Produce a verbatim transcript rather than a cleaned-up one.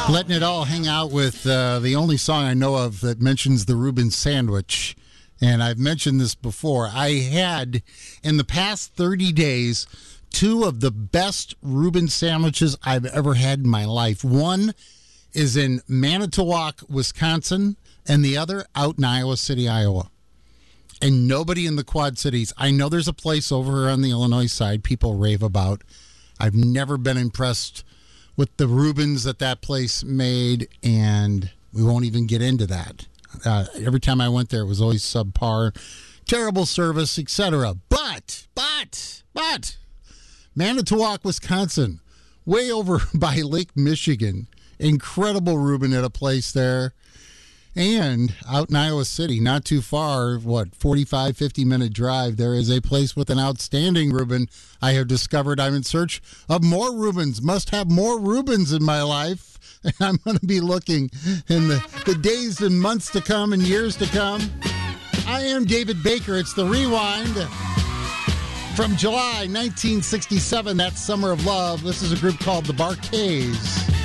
Letting it all hang out with uh, the only song I know of that mentions the Reuben sandwich. And I've mentioned this before. I had, in the past thirty days, two of the best Reuben sandwiches I've ever had in my life. One is in Manitowoc, Wisconsin, and the other out in Iowa City, Iowa. And nobody in the Quad Cities. I know there's a place over on the Illinois side people rave about. I've never been impressed with the Reubens that that place made, and we won't even get into that. Uh, every time I went there, it was always subpar, terrible service, et cetera. But, but, but, Manitowoc, Wisconsin, way over by Lake Michigan, incredible Reuben at a place there. And out in Iowa City, not too far, what, forty-five, fifty-minute drive, there is a place with an outstanding Reuben. I have discovered I'm in search of more Reubens. Must have more Reubens in my life. And I'm going to be looking in the, the days and months to come and years to come. I am David Baker. It's the Rewind from July nineteen sixty-seven, that Summer of Love. This is a group called the Bar-Kays.